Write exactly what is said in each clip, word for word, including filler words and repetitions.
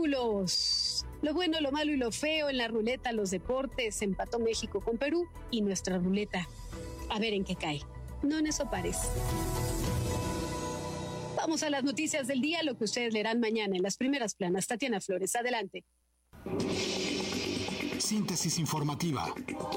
espectáculos. Lo bueno, lo malo y lo feo en la ruleta, los deportes. Empató México con Perú y nuestra ruleta. A ver en qué cae. No en eso parece. Vamos a las noticias del día, lo que ustedes leerán mañana en las primeras planas. Tatiana Flores, adelante. Síntesis informativa.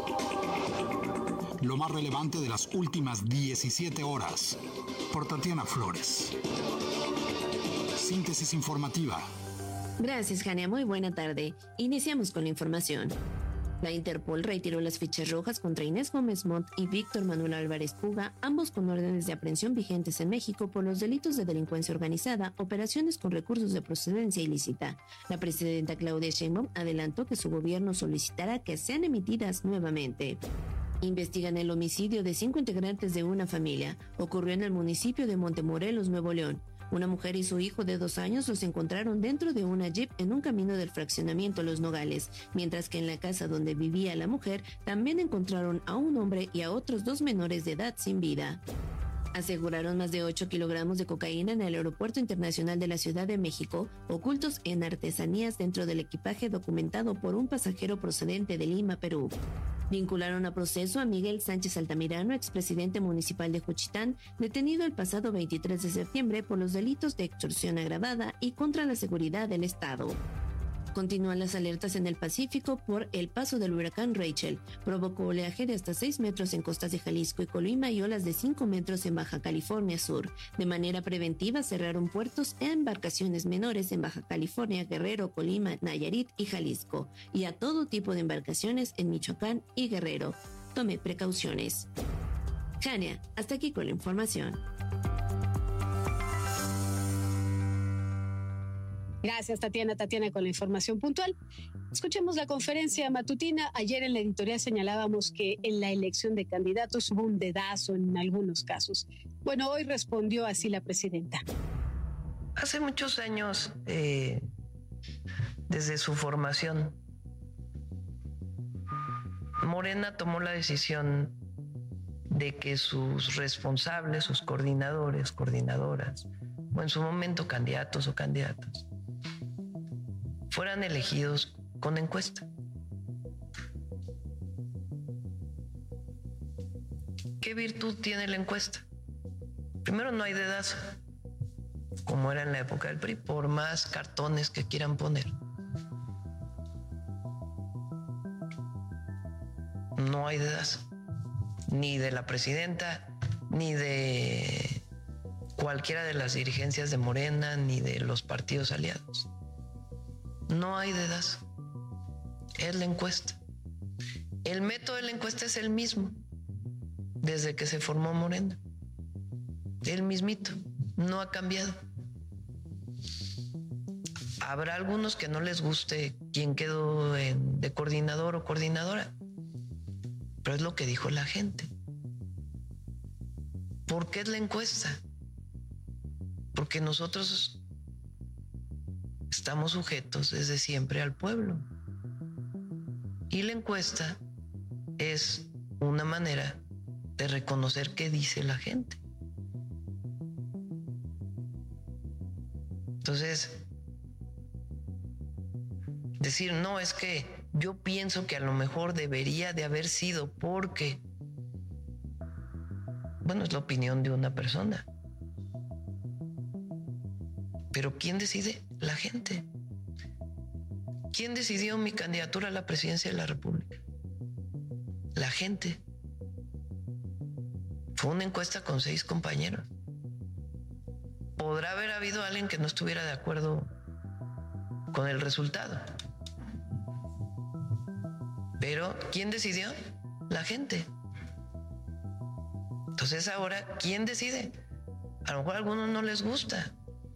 Lo más relevante de las últimas diecisiete horas. Por Tatiana Flores. Síntesis informativa. Gracias, Jania. Muy buena tarde. Iniciamos con la información. La Interpol retiró las fichas rojas contra Inés Gómez Montt y Víctor Manuel Álvarez Puga, ambos con órdenes de aprehensión vigentes en México por los delitos de delincuencia organizada, operaciones con recursos de procedencia ilícita. La presidenta Claudia Sheinbaum adelantó que su gobierno solicitará que sean emitidas nuevamente. Investigan el homicidio de cinco integrantes de una familia. Ocurrió en el municipio de Montemorelos, Nuevo León. Una mujer y su hijo de dos años los encontraron dentro de una jeep en un camino del fraccionamiento Los Nogales, mientras que en la casa donde vivía la mujer también encontraron a un hombre y a otros dos menores de edad sin vida. Aseguraron más de ocho kilogramos de cocaína en el Aeropuerto Internacional de la Ciudad de México, ocultos en artesanías dentro del equipaje documentado por un pasajero procedente de Lima, Perú. Vincularon a proceso a Miguel Sánchez Altamirano, expresidente municipal de Juchitán, detenido el pasado veintitrés de septiembre por los delitos de extorsión agravada y contra la seguridad del Estado. Continúan las alertas en el Pacífico por el paso del huracán Rachel. Provocó oleaje de hasta seis metros en costas de Jalisco y Colima y olas de cinco metros en Baja California Sur. De manera preventiva cerraron puertos e embarcaciones menores en Baja California, Guerrero, Colima, Nayarit y Jalisco, y a todo tipo de embarcaciones en Michoacán y Guerrero. Tome precauciones. Jania, hasta aquí con la información. Gracias, Tatiana. Tatiana con la información puntual. Escuchemos la conferencia matutina. Ayer en la editorial señalábamos que en la elección de candidatos hubo un dedazo en algunos casos. Bueno, hoy respondió así la presidenta. Hace muchos años, eh, desde su formación, Morena tomó la decisión de que sus responsables, sus coordinadores, coordinadoras, o en su momento candidatos o candidatas, fueran elegidos con encuesta. ¿Qué virtud tiene la encuesta? Primero, no hay dedazo, como era en la época del P R I, por más cartones que quieran poner. No hay dedazo, ni de la presidenta, ni de cualquiera de las dirigencias de Morena, ni de los partidos aliados. No hay dedazo. Es la encuesta. El método de la encuesta es el mismo desde que se formó Morena. El mismito. No ha cambiado. Habrá algunos que no les guste quién quedó en, de coordinador o coordinadora, pero es lo que dijo la gente. ¿Por qué es la encuesta? Porque nosotros estamos sujetos desde siempre al pueblo. Y la encuesta es una manera de reconocer qué dice la gente. Entonces, decir, no, es que yo pienso que a lo mejor debería de haber sido porque, bueno, es la opinión de una persona. Pero ¿quién decide? La gente. ¿Quién decidió mi candidatura a la presidencia de la República? La gente. Fue una encuesta con seis compañeros. ¿Podrá haber habido alguien que no estuviera de acuerdo con el resultado? Pero ¿quién decidió? La gente. Entonces ahora, ¿quién decide? A lo mejor a algunos no les gusta.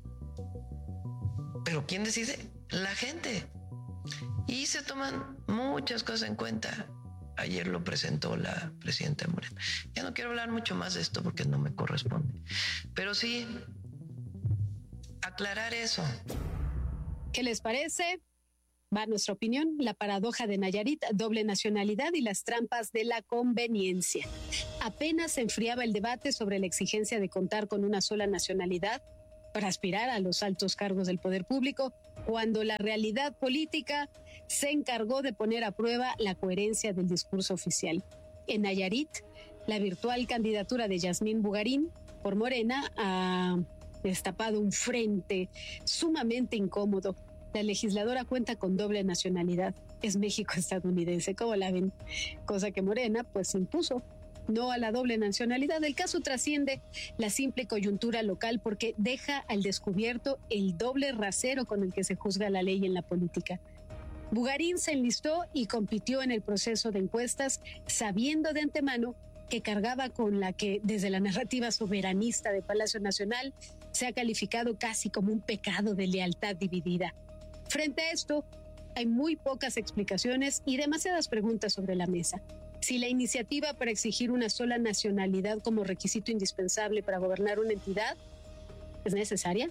¿Pero quién decide? La gente. Y se toman muchas cosas en cuenta. Ayer lo presentó la presidenta de Morena. Ya no quiero hablar mucho más de esto porque no me corresponde. Pero sí, aclarar eso. ¿Qué les parece? Va nuestra opinión, la paradoja de Nayarit, doble nacionalidad y las trampas de la conveniencia. Apenas se enfriaba el debate sobre la exigencia de contar con una sola nacionalidad para aspirar a los altos cargos del poder público, cuando la realidad política se encargó de poner a prueba la coherencia del discurso oficial. En Nayarit, la virtual candidatura de Yasmín Bugarín por Morena ha destapado un frente sumamente incómodo. La legisladora cuenta con doble nacionalidad, es México-estadounidense, ¿cómo la ven? Cosa que Morena pues impuso, no a la doble nacionalidad. El caso trasciende la simple coyuntura local porque deja al descubierto el doble rasero con el que se juzga la ley en la política. Bugarín se enlistó y compitió en el proceso de encuestas sabiendo de antemano que cargaba con la que desde la narrativa soberanista de Palacio Nacional se ha calificado casi como un pecado de lealtad dividida. Frente a esto, hay muy pocas explicaciones y demasiadas preguntas sobre la mesa. Si la iniciativa para exigir una sola nacionalidad como requisito indispensable para gobernar una entidad es necesaria,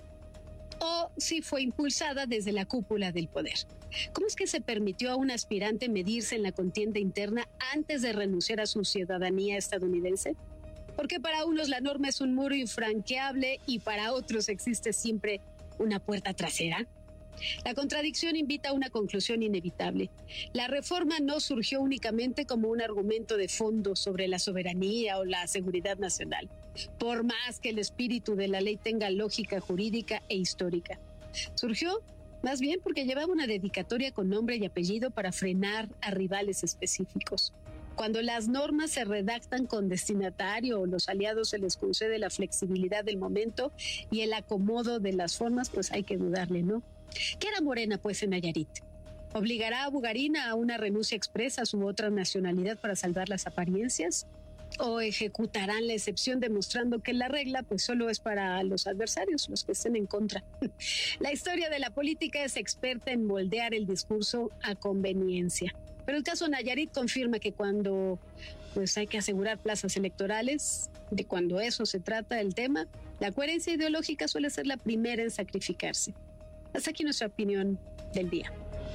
o si fue impulsada desde la cúpula del poder. ¿Cómo es que se permitió a un aspirante medirse en la contienda interna antes de renunciar a su ciudadanía estadounidense? Porque para unos la norma es un muro infranqueable y para otros existe siempre una puerta trasera. La contradicción invita a una conclusión inevitable. La reforma no surgió únicamente como un argumento de fondo sobre la soberanía o la seguridad nacional, por más que el espíritu de la ley tenga lógica jurídica e histórica. Surgió más bien porque llevaba una dedicatoria con nombre y apellido para frenar a rivales específicos. Cuando las normas se redactan con destinatario o los aliados se les concede la flexibilidad del momento y el acomodo de las formas, pues hay que dudarle, ¿no? ¿Qué hará Morena, pues, en Nayarit? ¿Obligará a Bugarín a una renuncia expresa a su otra nacionalidad para salvar las apariencias? ¿O ejecutarán la excepción demostrando que la regla, pues, solo es para los adversarios, los que estén en contra? La historia de la política es experta en moldear el discurso a conveniencia. Pero el caso Nayarit confirma que cuando pues hay que asegurar plazas electorales, de cuando eso se trata el tema, la coherencia ideológica suele ser la primera en sacrificarse. Hasta aquí nuestra opinión del día.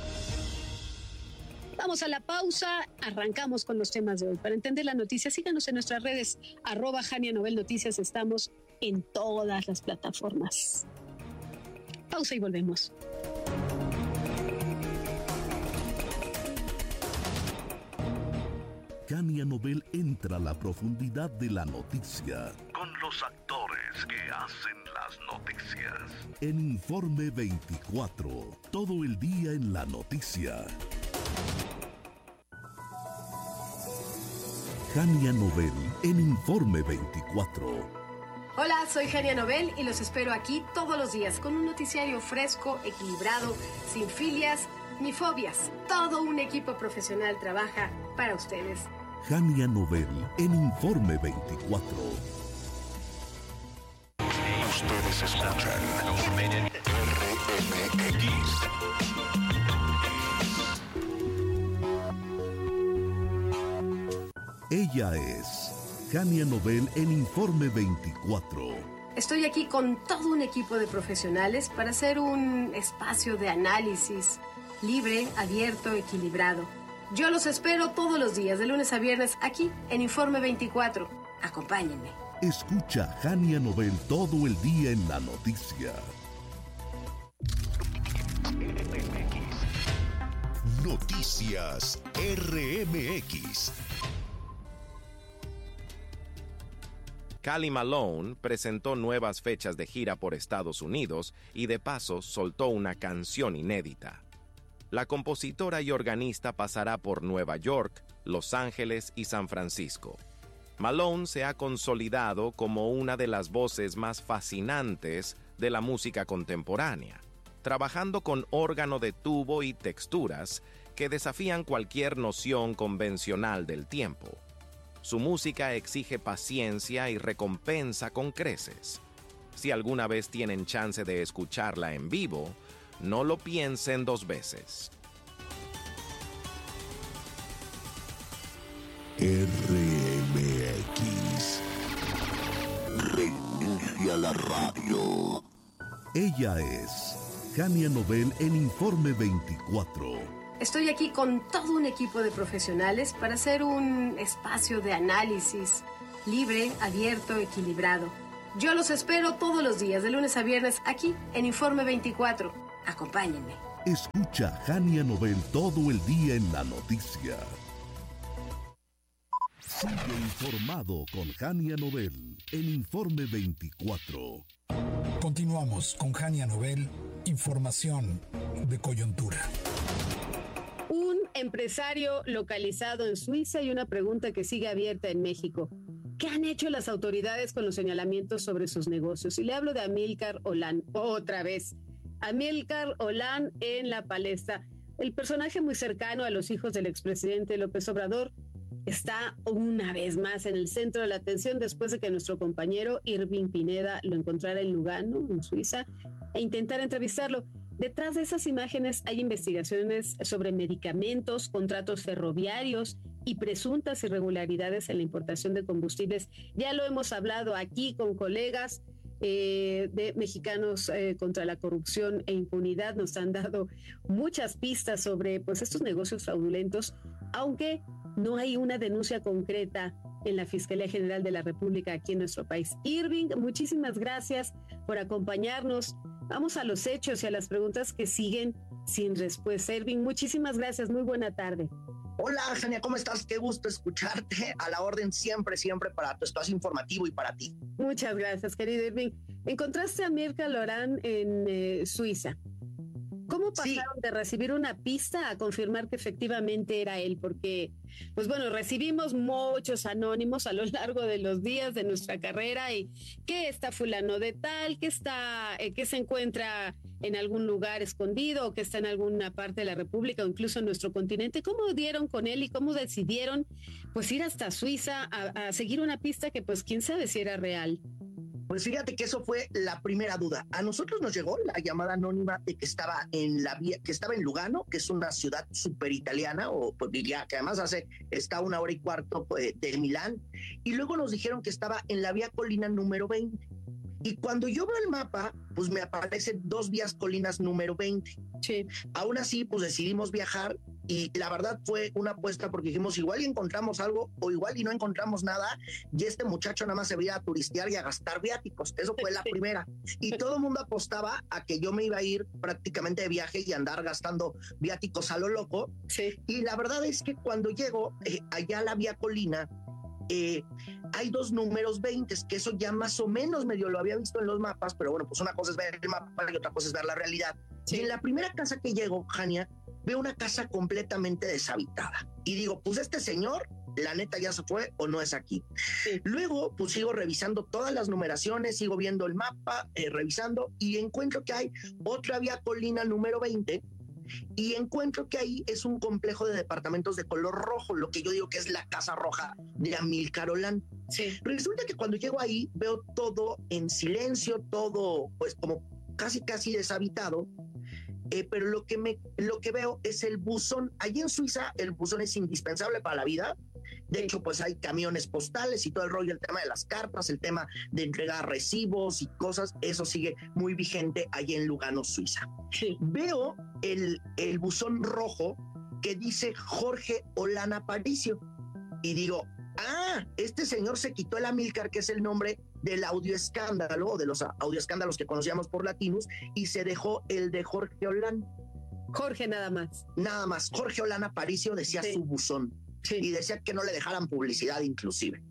Vamos a la pausa, arrancamos con los temas de hoy. Para entender la noticia, síganos en nuestras redes, arroba Jania Novel Noticias, estamos en todas las plataformas. Pausa y volvemos. Jania Novel entra a la profundidad de la noticia. Con los actores que hacen las noticias. En Informe veinticuatro, todo el día en la noticia. Jania Novel en Informe veinticuatro. Hola, soy Jania Novel y los espero aquí todos los días con un noticiario fresco, equilibrado, sin filias ni fobias. Todo un equipo profesional trabaja para ustedes. Jania Novel en Informe veinticuatro. Ustedes escuchan R M X. Ella es Jania Novel en Informe veinticuatro. Estoy aquí con todo un equipo de profesionales para hacer un espacio de análisis libre, abierto, equilibrado. Yo los espero todos los días, de lunes a viernes, aquí en Informe veinticuatro. Acompáñenme. Escucha Jania Novel todo el día en la noticia. Noticias R M X. Cali Malone presentó nuevas fechas de gira por Estados Unidos y de paso soltó una canción inédita. La compositora y organista pasará por Nueva York, Los Ángeles y San Francisco. Malone se ha consolidado como una de las voces más fascinantes de la música contemporánea, trabajando con órgano de tubo y texturas que desafían cualquier noción convencional del tiempo. Su música exige paciencia y recompensa con creces. Si alguna vez tienen chance de escucharla en vivo, no lo piensen dos veces. R M X. Reinicia la radio. Ella es Jania Novel en Informe veinticuatro. Estoy aquí con todo un equipo de profesionales para hacer un espacio de análisis libre, abierto, equilibrado. Yo los espero todos los días, de lunes a viernes, aquí en Informe veinticuatro. Acompáñenme. Escucha Jania Nobel todo el día en la noticia. Sigue informado con Jania Nobel en Informe veinticuatro. Continuamos con Jania Nobel, información de coyuntura. Un empresario localizado en Suiza y una pregunta que sigue abierta en México. ¿Qué han hecho las autoridades con los señalamientos sobre sus negocios? Y le hablo de Amílcar Olán, otra vez. Amílcar Olán en la palestra. El personaje muy cercano a los hijos del expresidente López Obrador está una vez más en el centro de la atención después de que nuestro compañero Irving Pineda lo encontrara en Lugano, en Suiza, e intentara entrevistarlo. Detrás de esas imágenes hay investigaciones sobre medicamentos, contratos ferroviarios y presuntas irregularidades en la importación de combustibles. Ya lo hemos hablado aquí con colegas eh, de Mexicanos eh, contra la Corrupción e Impunidad. Nos han dado muchas pistas sobre pues, estos negocios fraudulentos, aunque no hay una denuncia concreta en la Fiscalía General de la República aquí en nuestro país. Irving, muchísimas gracias por acompañarnos. Vamos a los hechos y a las preguntas que siguen sin respuesta. Irving, muchísimas gracias. Muy buena tarde. Hola, Jania, ¿cómo estás? Qué gusto escucharte. A la orden siempre, siempre para tu espacio informativo y para ti. Muchas gracias, querido Irving. Encontraste a Amílcar Olán en eh, Suiza. ¿Cómo pasaron sí. de recibir una pista a confirmar que efectivamente era él? Porque, pues bueno, recibimos muchos anónimos a lo largo de los días de nuestra carrera y que está fulano de tal, que está, eh, que se encuentra en algún lugar escondido o que está en alguna parte de la República o incluso en nuestro continente. ¿Cómo dieron con él y cómo decidieron pues ir hasta Suiza a, a seguir una pista que pues quién sabe si era real? Pues fíjate que eso fue la primera duda. A nosotros nos llegó la llamada anónima de que estaba en la vía, que estaba en Lugano, que es una ciudad súper italiana, o pues diría que además hace, está a una hora y cuarto pues, de Milán, y luego nos dijeron que estaba en la vía Colina número veinte. Y cuando yo veo el mapa, pues me aparecen dos vías Colinas número veinte. Sí. Aún así, pues decidimos viajar y la verdad fue una apuesta porque dijimos igual y encontramos algo o igual y no encontramos nada y este muchacho nada más se veía a turistear y a gastar viáticos. Eso fue la primera. Y todo el mundo apostaba a que yo me iba a ir prácticamente de viaje y andar gastando viáticos a lo loco. Sí. Y la verdad es que cuando llego eh, allá a la vía Colina, Eh, hay dos números veinte, que eso ya más o menos medio lo había visto en los mapas, pero bueno, pues una cosa es ver el mapa y otra cosa es ver la realidad. Sí. Y en la primera casa que llego, Jania, veo una casa completamente deshabitada. Y digo, pues este señor, la neta ya se fue o no es aquí. Sí. Luego, pues sigo revisando todas las numeraciones, sigo viendo el mapa, eh, revisando, y encuentro que hay otra vía Colina número veinte, y encuentro que ahí es un complejo de departamentos de color rojo, lo que yo digo que es la Casa Roja de Amílcar Olán. Sí. Resulta que cuando llego ahí veo todo en silencio, todo pues como casi casi deshabitado, eh, pero lo que, me, lo que veo es el buzón. Allí en Suiza el buzón es indispensable para la vida. De hecho, pues hay camiones postales y todo el rollo, el tema de las cartas, el tema de entregar recibos y cosas, eso sigue muy vigente allí en Lugano, Suiza. Sí. Veo el, el buzón rojo que dice Jorge Olán Aparicio y digo, ah, este señor se quitó el Amílcar, que es el nombre del audioescándalo, de los audioescándalos que conocíamos por Latinus, y se dejó el de Jorge Olán. Jorge nada más. Nada más, Jorge Olán Aparicio decía sí. su buzón. Sí. Y decía que no le dejaran publicidad inclusive.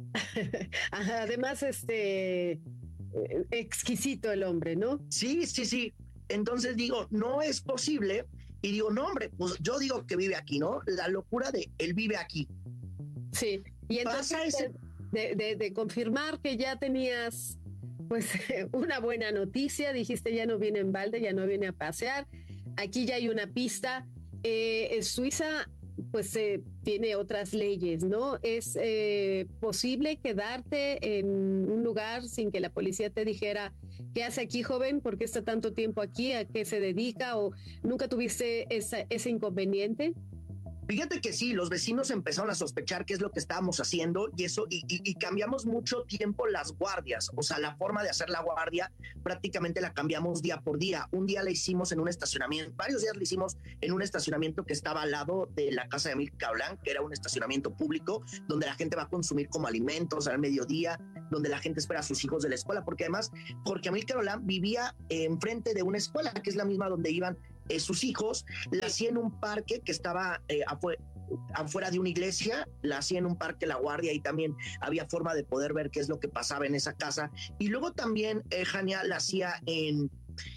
Además, este, exquisito el hombre, ¿no? Sí, sí, sí. Entonces digo, no es posible. Y digo, no, hombre, pues yo digo que vive aquí, ¿no? La locura de él vive aquí. Sí. Y entonces ese... de, de, de confirmar que ya tenías, pues, una buena noticia, dijiste ya no viene en balde, ya no viene a pasear. Aquí ya hay una pista. Eh, Suiza pues eh, tiene otras leyes, ¿no? ¿Es eh, posible quedarte en un lugar sin que la policía te dijera qué hace aquí, joven? ¿Por qué está tanto tiempo aquí? ¿A qué se dedica? ¿O nunca tuviste esa, ese inconveniente? Fíjate que sí, los vecinos empezaron a sospechar qué es lo que estábamos haciendo y eso, y, y, y cambiamos mucho tiempo las guardias, o sea, la forma de hacer la guardia prácticamente la cambiamos día por día. Un día la hicimos en un estacionamiento, varios días la hicimos en un estacionamiento que estaba al lado de la casa de Amílcar Olán, que era un estacionamiento público donde la gente va a consumir como alimentos al mediodía. donde la gente espera a sus hijos de la escuela, porque además Jorge Amílcar Olán vivía eh, enfrente de una escuela, que es la misma donde iban eh, sus hijos. La hacía en un parque que estaba eh, afuera, afuera de una iglesia, la hacía en un parque La Guardia, y también había forma de poder ver qué es lo que pasaba en esa casa. Y luego también eh, Jania la hacía en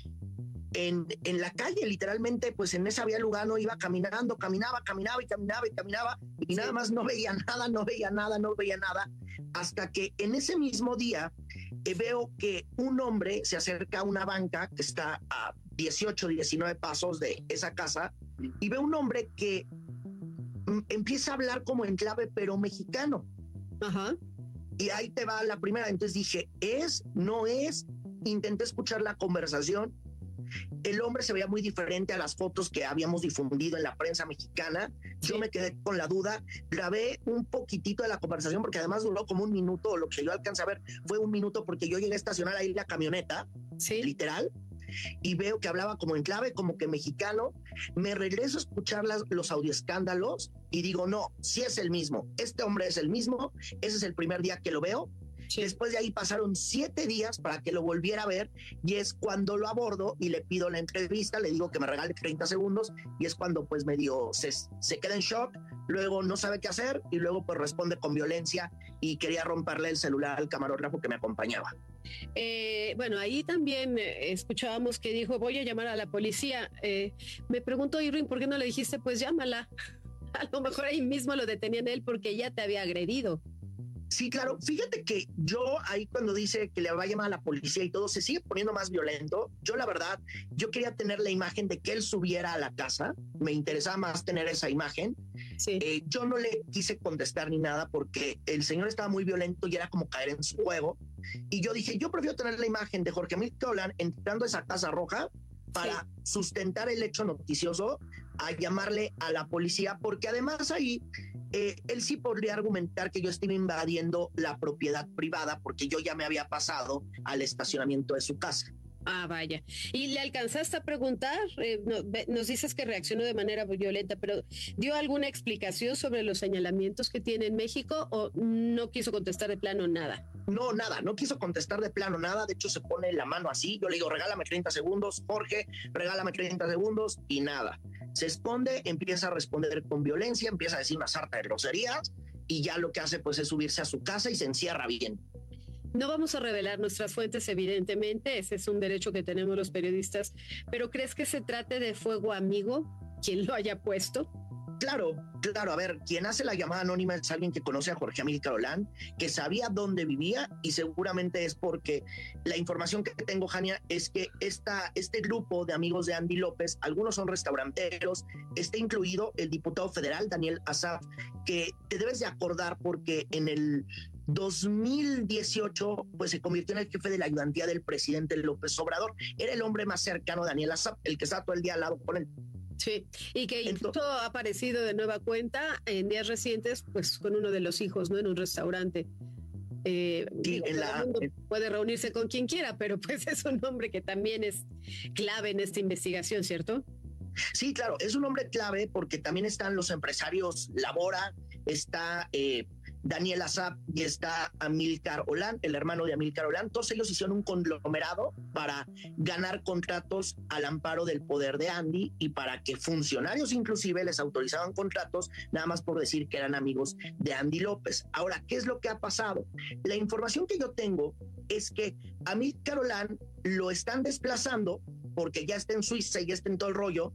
En, en la calle, literalmente, pues en esa vía Lugano iba caminando, caminaba, caminaba y caminaba y caminaba y sí. Nada más no veía nada, no veía nada, no veía nada, hasta que en ese mismo día eh, veo que un hombre se acerca a una banca que está a dieciocho, diecinueve pasos de esa casa, y veo un hombre que m- empieza a hablar como en clave, pero mexicano. Ajá. Y ahí te va la primera. Entonces dije, ¿es? ¿No es? Intenté escuchar la conversación. El hombre se veía muy diferente a las fotos que habíamos difundido en la prensa mexicana. Sí. Yo me quedé con la duda, grabé un poquitito de la conversación, porque además duró como un minuto. Lo que yo alcancé a ver fue un minuto, porque yo llegué a estacionar ahí la camioneta, sí. Literal, y veo que hablaba como en clave, como que mexicano. Me regreso a escuchar las, los audioescándalos y digo, no, sí es el mismo, este hombre es el mismo. Ese es el primer día que lo veo. Sí. Después de ahí pasaron siete días para que lo volviera a ver, y es cuando lo abordo y le pido la entrevista, le digo que me regale treinta segundos, y es cuando pues medio se, se queda en shock, luego no sabe qué hacer, y luego pues responde con violencia, y quería romperle el celular al camarógrafo que me acompañaba. Eh, bueno, ahí también eh, escuchábamos que dijo, voy a llamar a la policía. Eh, me preguntó Irwin, ¿por qué no le dijiste, pues llámala? A lo mejor ahí mismo lo detenían él porque ya te había agredido. Sí, claro. Fíjate que yo ahí, cuando dice que le va a llamar a la policía y todo, se sigue poniendo más violento. Yo, la verdad, yo quería tener la imagen de que él subiera a la casa. Me interesaba más tener esa imagen. Sí. Eh, yo no le quise contestar ni nada porque el señor estaba muy violento y era como caer en su juego. Y yo dije, yo prefiero tener la imagen de Jorge Amílcar Olán entrando a esa Casa Roja para sí. sustentar el hecho noticioso, a llamarle a la policía, porque además ahí eh, él sí podría argumentar que yo estuve invadiendo la propiedad privada, porque yo ya me había pasado al estacionamiento de su casa. Ah, vaya. ¿Y le alcanzaste a preguntar? Eh, no, nos dices que reaccionó de manera violenta, pero ¿dio alguna explicación sobre los señalamientos que tiene en México o no quiso contestar de plano nada? No, nada, no quiso contestar de plano nada. De hecho, se pone la mano así. Yo le digo, regálame treinta segundos, Jorge, regálame treinta segundos, y nada. Se esconde, empieza a responder con violencia, empieza a decir una sarta de groserías, y ya lo que hace pues es subirse a su casa y se encierra bien. No vamos a revelar nuestras fuentes, evidentemente, ese es un derecho que tenemos los periodistas, pero ¿crees que se trate de fuego amigo, quien lo haya puesto? Claro, claro, a ver, quien hace la llamada anónima es alguien que conoce a Jorge Amílcar Olán, que sabía dónde vivía, y seguramente es porque la información que tengo, Jania, es que esta, este grupo de amigos de Andy López, algunos son restauranteros, está incluido el diputado federal Daniel Asaf, que te debes de acordar porque en el dos mil dieciocho pues se convirtió en el jefe de la ayudantía del presidente López Obrador. Era el hombre más cercano a Daniel Asaf, el que está todo el día al lado con él. Sí, y que incluso ha aparecido de nueva cuenta en días recientes, pues con uno de los hijos, ¿no? En un restaurante. Eh, sí, digo, en la, mundo puede reunirse con quien quiera, pero pues es un hombre que también es clave en esta investigación, ¿cierto? Sí, claro, es un hombre clave porque también están los empresarios Labora, está eh, Daniel Asaf y está Amílcar Olán, el hermano de Amílcar Olán. Todos ellos hicieron un conglomerado para ganar contratos al amparo del poder de Andy y para que funcionarios inclusive les autorizaban contratos nada más por decir que eran amigos de Andy López. Ahora, ¿qué es lo que ha pasado? La información que yo tengo es que Amílcar Olán lo están desplazando porque ya está en Suiza y ya está en todo el rollo.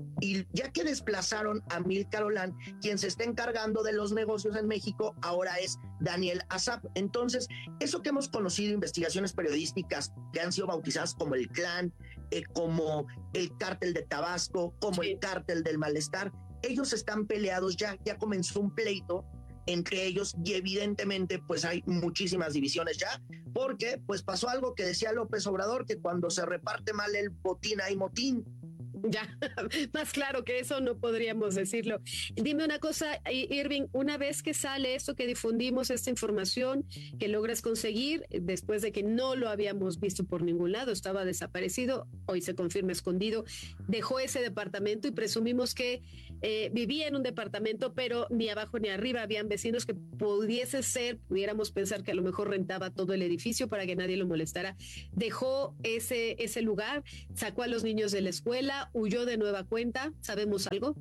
Y ya que desplazaron a Amílcar Olán, quien se está encargando de los negocios en México ahora es Daniel Asaf. Entonces, eso que hemos conocido, investigaciones periodísticas que han sido bautizadas como el Clan, eh, como el Cártel de Tabasco, como sí. el Cártel del Malestar, ellos están peleados ya, ya comenzó un pleito entre ellos y evidentemente pues hay muchísimas divisiones ya, porque pues pasó algo que decía López Obrador, que cuando se reparte mal el botín hay motín. Ya, más claro que eso no podríamos decirlo. Dime una cosa, Irving, una vez que sale esto, que difundimos esta información, que logras conseguir, después de que no lo habíamos visto por ningún lado, estaba desaparecido, hoy se confirma escondido, dejó ese departamento y presumimos que eh, vivía en un departamento, pero ni abajo ni arriba habían vecinos, que pudiese ser, pudiéramos pensar que a lo mejor rentaba todo el edificio para que nadie lo molestara. Dejó ese, ese lugar, sacó a los niños de la escuela, huyó de nueva cuenta. ¿Sabemos algo?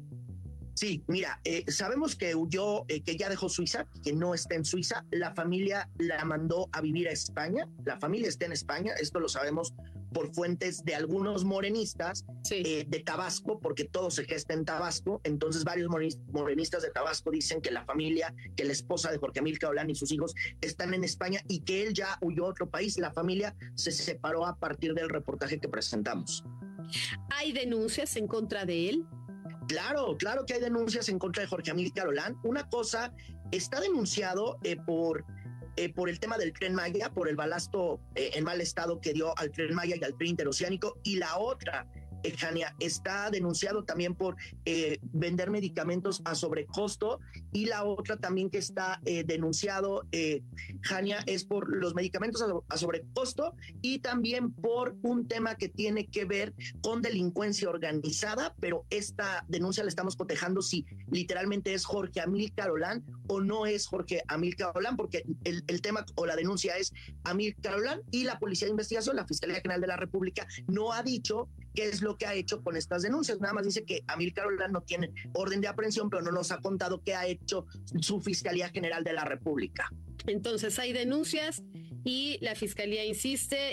Sí, mira, eh, sabemos que huyó, eh, que ya dejó Suiza, que no está en Suiza. La familia la mandó a vivir a España. La familia está en España. Esto lo sabemos por fuentes de algunos morenistas, sí. eh, de Tabasco, porque todo se gesta en Tabasco. Entonces varios morenistas de Tabasco dicen que la familia, que la esposa de Jorge Amílcar Olán y sus hijos están en España y que él ya huyó a otro país. La familia se separó a partir del reportaje que presentamos. ¿Hay denuncias en contra de él? Claro, claro que hay denuncias en contra de Jorge Amílcar Olán. Una cosa, está denunciado eh, por, eh, por el tema del Tren Maya, por el balasto eh, en mal estado que dio al Tren Maya y al tren interoceánico, y la otra, eh, Jania, está denunciado también por eh, vender medicamentos a sobrecosto, y la otra también que está eh, denunciado, eh, Jania, es por los medicamentos a, a sobrecosto y también por un tema que tiene que ver con delincuencia organizada, pero esta denuncia la estamos cotejando si literalmente es Jorge Amílcar Olán o no es Jorge Amílcar Olán, porque el, el tema o la denuncia es Amílcar Olán, y la Policía de Investigación, la Fiscalía General de la República, no ha dicho qué es lo que ha hecho con estas denuncias. Nada más dice que Amílcar Olán no tiene orden de aprehensión, pero no nos ha contado qué ha hecho su Fiscalía General de la República. Entonces hay denuncias y la Fiscalía insiste,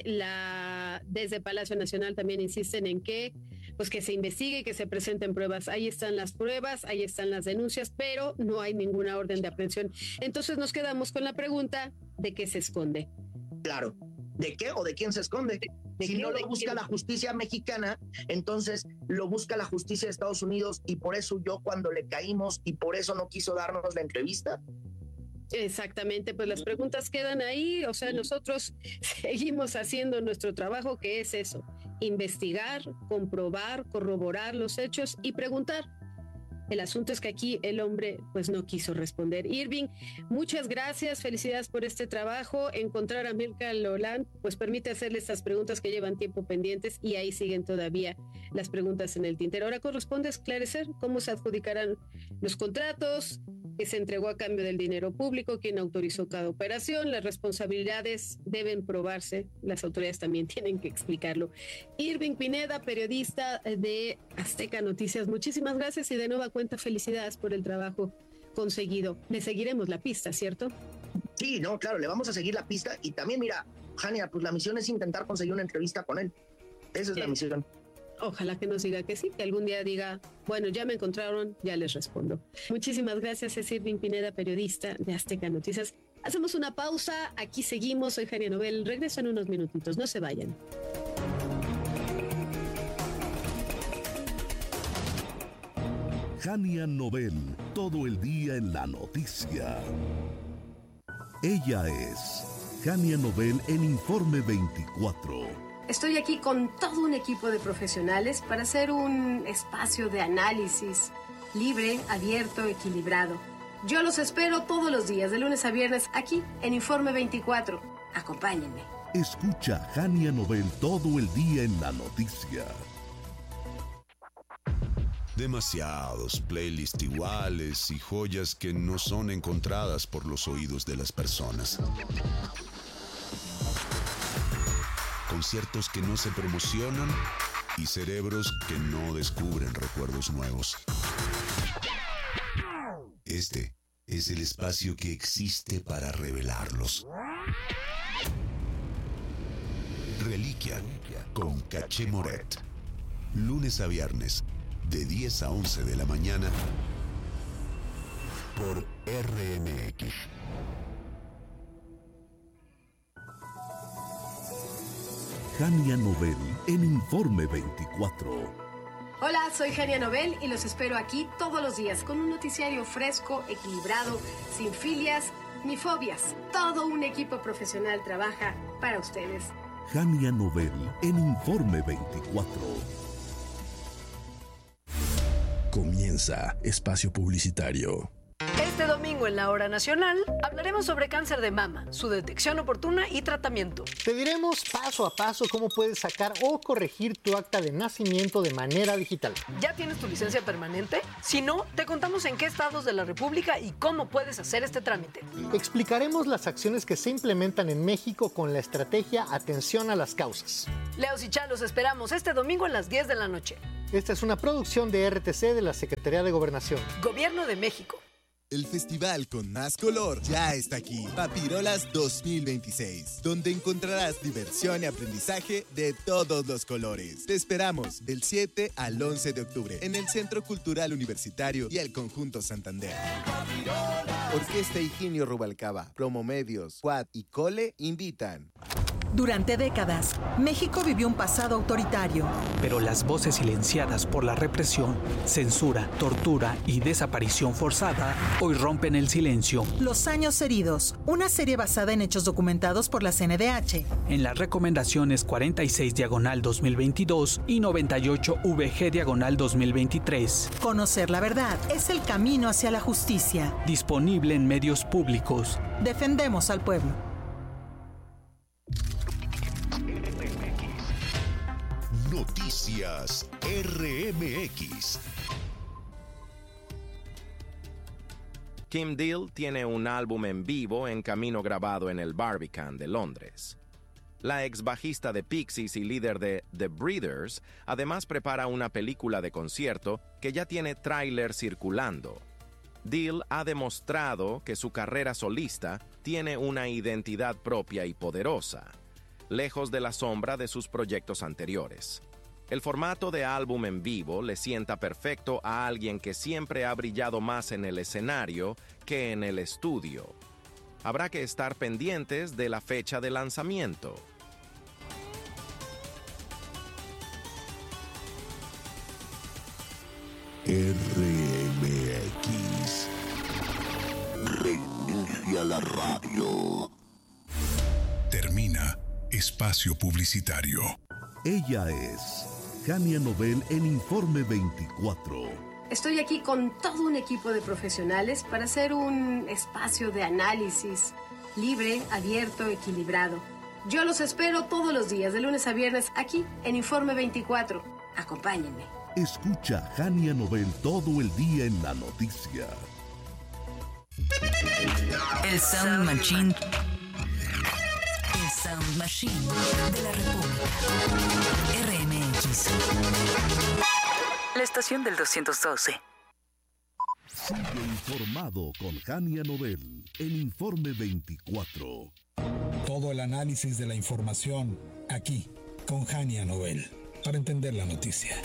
la desde Palacio Nacional también insisten en que pues que se investigue, que se presenten pruebas. Ahí están las pruebas, ahí están las denuncias, pero no hay ninguna orden de aprehensión. Entonces nos quedamos con la pregunta de qué se esconde. Claro, ¿de qué o de quién se esconde? ¿De si no lo busca la justicia mexicana, entonces lo busca la justicia de Estados Unidos, y por eso yo cuando le caímos y por eso no quiso darnos la entrevista. Exactamente, pues las preguntas quedan ahí, o sea, nosotros seguimos haciendo nuestro trabajo, que es eso, investigar, comprobar, corroborar los hechos y preguntar. El asunto es que aquí el hombre pues no quiso responder. Irving, muchas gracias, felicidades por este trabajo. Encontrar a Amílcar Olán pues permite hacerle estas preguntas que llevan tiempo pendientes, y ahí siguen todavía las preguntas en el tintero. Ahora corresponde esclarecer cómo se adjudicarán los contratos, que se entregó a cambio del dinero público, quién autorizó cada operación. Las responsabilidades deben probarse, las autoridades también tienen que explicarlo. Irving Pineda, periodista de Azteca Noticias, muchísimas gracias y de nueva cuenta felicidades por el trabajo conseguido. Le seguiremos la pista, ¿cierto? Sí, no, claro, le vamos a seguir la pista, y también, mira, Jania, pues la misión es intentar conseguir una entrevista con él. Esa es sí. la misión. Ojalá que nos diga que sí, que algún día diga, bueno, ya me encontraron, ya les respondo. Muchísimas gracias, es Irving Pineda, periodista de Azteca Noticias. Hacemos una pausa, aquí seguimos, soy Jania Nobel, regreso en unos minutitos, no se vayan. Jania Nobel, todo el día en la noticia. Ella es Jania Nobel en Informe veinticuatro. Estoy aquí con todo un equipo de profesionales para hacer un espacio de análisis libre, abierto, equilibrado. Yo los espero todos los días, de lunes a viernes, aquí en Informe veinticuatro. Acompáñenme. Escucha Jania Nobel todo el día en la noticia. Demasiados playlists iguales y joyas que no son encontradas por los oídos de las personas. Conciertos que no se promocionan y cerebros que no descubren recuerdos nuevos. Este es el espacio que existe para revelarlos. Reliquia con Caché Moret. Lunes a viernes, de diez a once de la mañana, por R M X. Jania Nobel en Informe veinticuatro. Hola, soy Jania Nobel y los espero aquí todos los días con un noticiario fresco, equilibrado, sin filias ni fobias. Todo un equipo profesional trabaja para ustedes. Jania Nobel en Informe veinticuatro. Comienza Espacio Publicitario. Este domingo en la Hora Nacional hablaremos sobre cáncer de mama, su detección oportuna y tratamiento. Te diremos paso a paso cómo puedes sacar o corregir tu acta de nacimiento de manera digital. ¿Ya tienes tu licencia permanente? Si no, te contamos en qué estados de la República y cómo puedes hacer este trámite. Explicaremos las acciones que se implementan en México con la estrategia Atención a las Causas. Leos y Cha, los esperamos este domingo a las diez de la noche. Esta es una producción de R T C de la Secretaría de Gobernación. Gobierno de México. El festival con más color ya está aquí, Papirolas dos mil veintiséis, donde encontrarás diversión y aprendizaje de todos los colores. Te esperamos del siete al once de octubre en el Centro Cultural Universitario y el Conjunto Santander. Orquesta Higinio Rubalcaba, Promomedios, Quad y Cole invitan. Durante décadas, México vivió un pasado autoritario. Pero las voces silenciadas por la represión, censura, tortura y desaparición forzada hoy rompen el silencio. Los años heridos, una serie basada en hechos documentados por la C N D H. En las recomendaciones cuarenta y seis diagonal dos mil veintidós y noventa y ocho V G diagonal dos mil veintitrés. Conocer la verdad es el camino hacia la justicia. Disponible en medios públicos. Defendemos al pueblo. Noticias R M X. Kim Deal tiene un álbum en vivo en camino grabado en el Barbican de Londres. La ex bajista de Pixies y líder de The Breeders además prepara una película de concierto que ya tiene tráiler circulando. Deal ha demostrado que su carrera solista tiene una identidad propia y poderosa, lejos de la sombra de sus proyectos anteriores. El formato de álbum en vivo le sienta perfecto a alguien que siempre ha brillado más en el escenario que en el estudio. Habrá que estar pendientes de la fecha de lanzamiento. R M X. Reinicia la radio. Termina Espacio Publicitario. Ella es Jania Nobel en Informe veinticuatro. Estoy aquí con todo un equipo de profesionales para hacer un espacio de análisis libre, abierto, equilibrado. Yo los espero todos los días, de lunes a viernes, aquí en Informe veinticuatro. Acompáñenme. Escucha a Jania Nobel todo el día en la noticia. El Sound Machine. El Sound Machine de la República. R M X. La estación del doscientos doce. Sigue informado con Jania Nobel en Informe veinticuatro. Todo el análisis de la información aquí con Jania Nobel para entender la noticia.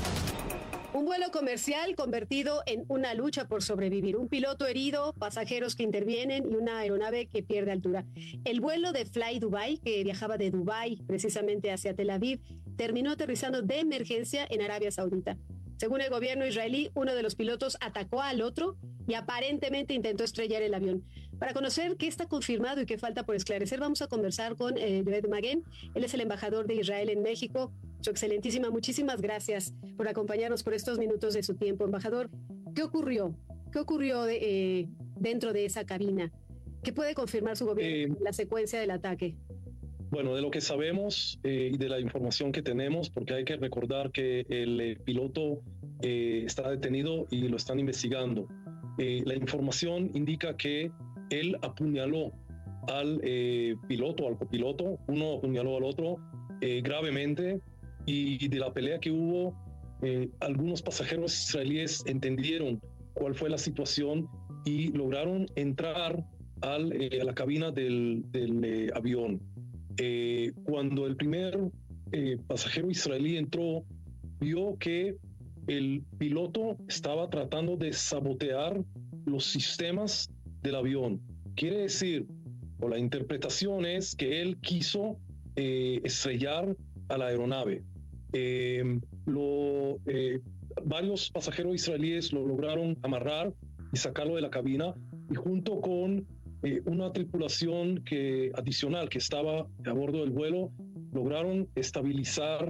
Un vuelo comercial convertido en una lucha por sobrevivir. Un piloto herido, pasajeros que intervienen y una aeronave que pierde altura. El vuelo de Fly Dubai, que viajaba de Dubái precisamente hacia Tel Aviv, terminó aterrizando de emergencia en Arabia Saudita. Según el gobierno israelí, uno de los pilotos atacó al otro y aparentemente intentó estrellar el avión. Para conocer qué está confirmado y qué falta por esclarecer, vamos a conversar con eh, Yoed Maguen. Él es el embajador de Israel en México. Su excelentísima, muchísimas gracias por acompañarnos por estos minutos de su tiempo. Embajador, ¿qué ocurrió? ¿Qué ocurrió de, eh, dentro de esa cabina? ¿Qué puede confirmar su gobierno en la secuencia del ataque? Bueno, de lo que sabemos eh, y de la información que tenemos, porque hay que recordar que el eh, piloto eh, está detenido y lo están investigando. Eh, la información indica que él apuñaló al eh, piloto, al copiloto, uno apuñaló al otro eh, gravemente, y de la pelea que hubo, eh, algunos pasajeros israelíes entendieron cuál fue la situación y lograron entrar al, eh, a la cabina del, del eh, avión. Eh, cuando el primer eh, pasajero israelí entró, vio que el piloto estaba tratando de sabotear los sistemas del avión. Quiere decir, o la interpretación es que él quiso eh, estrellar a la aeronave. Eh, lo, eh, varios pasajeros israelíes lo lograron amarrar y sacarlo de la cabina, y junto con eh, una tripulación que, adicional que estaba a bordo del vuelo, lograron estabilizar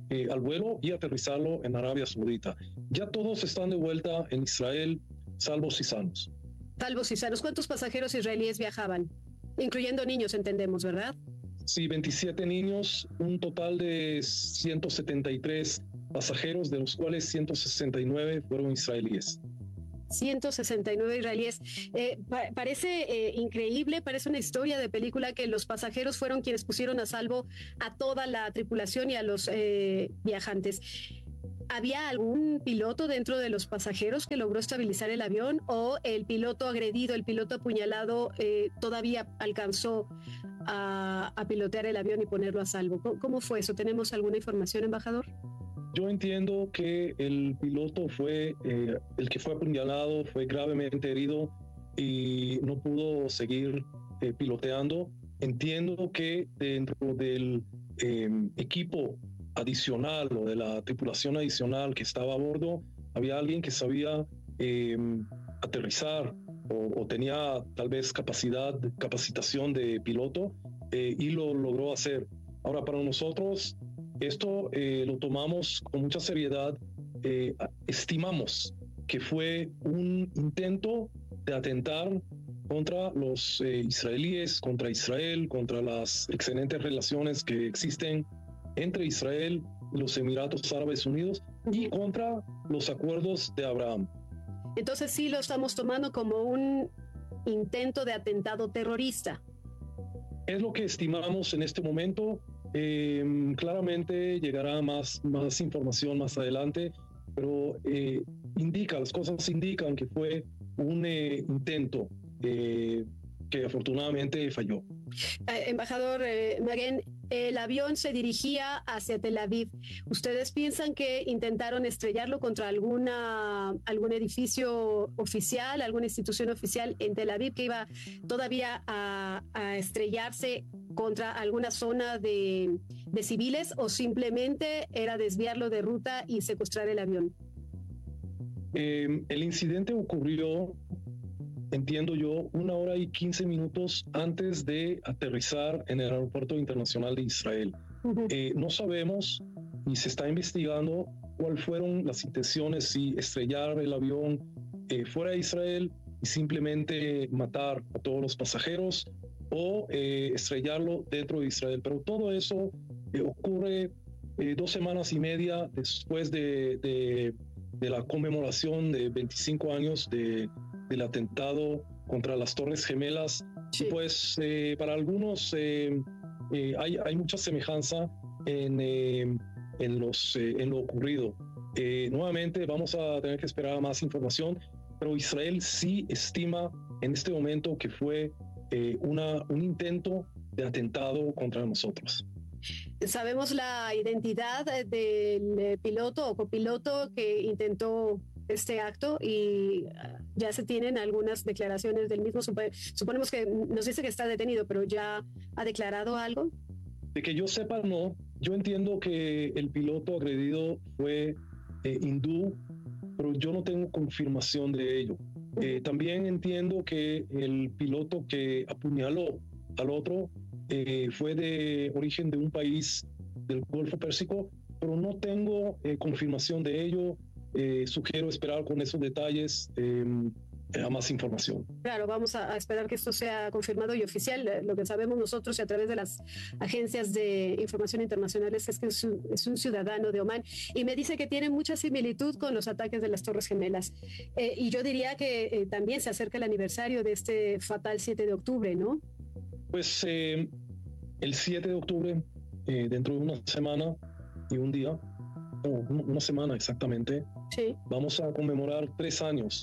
eh, al vuelo y aterrizarlo en Arabia Saudita. Ya todos están de vuelta en Israel, salvos y sanos. Salvos y sanos. ¿Cuántos pasajeros israelíes viajaban? Incluyendo niños, entendemos, ¿verdad? Sí, veintisiete niños, un total de ciento setenta y tres pasajeros, de los cuales ciento sesenta y nueve fueron israelíes. ciento sesenta y nueve israelíes. Eh, pa parece eh, increíble, parece una historia de película que los pasajeros fueron quienes pusieron a salvo a toda la tripulación y a los eh, viajantes. ¿Había algún piloto dentro de los pasajeros que logró estabilizar el avión o el piloto agredido, el piloto apuñalado eh, todavía alcanzó a, a pilotear el avión y ponerlo a salvo? ¿Cómo, cómo fue eso? ¿Tenemos alguna información, embajador? Yo entiendo que el piloto fue eh, el que fue apuñalado, fue gravemente herido y no pudo seguir eh, piloteando. Entiendo que dentro del eh, equipo adicional o de la tripulación adicional que estaba a bordo, había alguien que sabía eh, aterrizar o, o tenía tal vez capacidad, capacitación de piloto eh, y lo logró hacer. Ahora, para nosotros, esto eh, lo tomamos con mucha seriedad. Eh, estimamos que fue un intento de atentar contra los eh, israelíes, contra Israel, contra las excelentes relaciones que existen entre Israel y los Emiratos Árabes Unidos y contra los acuerdos de Abraham. Entonces sí lo estamos tomando como un intento de atentado terrorista. Es lo que estimamos en este momento. Eh, claramente llegará más, más información más adelante, pero eh, indica, las cosas indican que fue un eh, intento eh, que afortunadamente falló. Eh, embajador eh, Maguen, el avión se dirigía hacia Tel Aviv. ¿Ustedes piensan que intentaron estrellarlo contra alguna, algún edificio oficial, alguna institución oficial en Tel Aviv que iba todavía a, a estrellarse contra alguna zona de, de civiles, o simplemente era desviarlo de ruta y secuestrar el avión? Eh, el incidente ocurrió, entiendo yo, una hora y quince minutos antes de aterrizar en el aeropuerto internacional de Israel. Uh-huh. Eh, no sabemos y se está investigando cuáles fueron las intenciones, si estrellar el avión eh, fuera de Israel y simplemente matar a todos los pasajeros, o eh, estrellarlo dentro de Israel. Pero todo eso eh, ocurre eh, dos semanas y media después de, de, de la conmemoración de veinticinco años de, del atentado contra las Torres Gemelas. Sí. Y pues eh, para algunos eh, eh, hay, hay mucha semejanza en, eh, en, los, eh, en lo ocurrido. Eh, nuevamente vamos a tener que esperar más información, pero Israel sí estima en este momento que fue Eh, una, un intento de atentado contra nosotros. ¿Sabemos la identidad del piloto o copiloto que intentó este acto? Y ya se tienen algunas declaraciones del mismo. Suponemos que nos dice que está detenido, pero ¿ya ha declarado algo? De que yo sepa, no. Yo entiendo que el piloto agredido fue eh, hindú, pero yo no tengo confirmación de ello. Eh, también entiendo que el piloto que apuñaló al otro eh, fue de origen de un país del Golfo Pérsico, pero no tengo eh, confirmación de ello. Eh, sugiero esperar con esos detalles eh, a más información. Claro, vamos a, a esperar que esto sea confirmado y oficial. Lo que sabemos nosotros y a través de las agencias de información internacionales es que es un, es un ciudadano de Omán, y me dice que tiene mucha similitud con los ataques de las Torres Gemelas. Eh, y yo diría que eh, también se acerca el aniversario de este fatal siete de octubre, ¿no? Pues eh, el siete de octubre, eh, dentro de una semana y un día, oh, una semana exactamente, sí, vamos a conmemorar tres años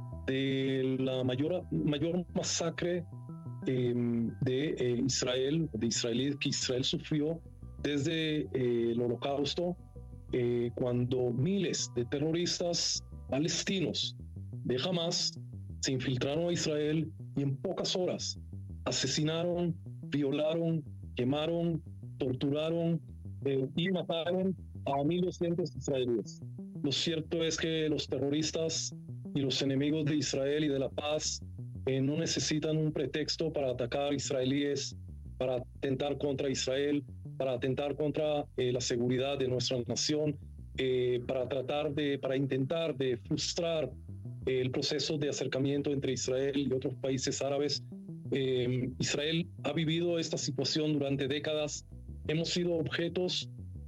de la mayor, mayor masacre eh, de eh, Israel, de israelíes que Israel sufrió desde eh, el Holocausto, eh, cuando miles de terroristas palestinos de Hamas se infiltraron a Israel y en pocas horas asesinaron, violaron, quemaron, torturaron eh, y mataron a mil doscientos israelíes. Lo cierto es que los terroristas y los enemigos de Israel y de la paz eh, no necesitan un pretexto para atacar israelíes, para atentar contra Israel, para atentar contra eh, la seguridad de nuestra nación, eh, para tratar de, para intentar de frustrar eh, el proceso de acercamiento entre Israel y otros países árabes. Eh, Israel ha vivido esta situación durante décadas. Hemos sido objetos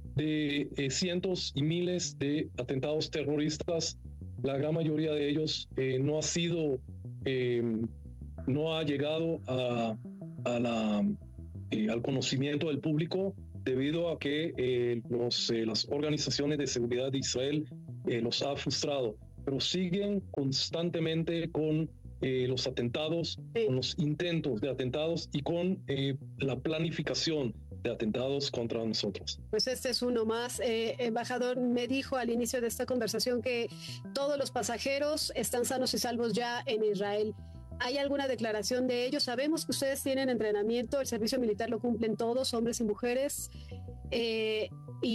de eh, cientos y miles de atentados terroristas. La gran mayoría de ellos eh, no ha sido, eh, no ha llegado a, a la, eh, al conocimiento del público debido a que eh, los, eh, las organizaciones de seguridad de Israel eh, los ha frustrado, pero siguen constantemente con eh, los atentados, sí. con los intentos de atentados y con eh, la planificación de atentados contra nosotros. Pues este es uno más. Eh, embajador, me dijo al inicio de esta conversación que todos los pasajeros están sanos y salvos ya en Israel. ¿Hay alguna declaración de ellos? Sabemos que ustedes tienen entrenamiento, el servicio militar lo cumplen todos, hombres y mujeres, eh,